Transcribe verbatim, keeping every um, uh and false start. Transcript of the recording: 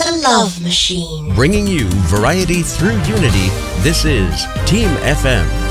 The Love Machine. Bringing you variety through unity, this is Team F M.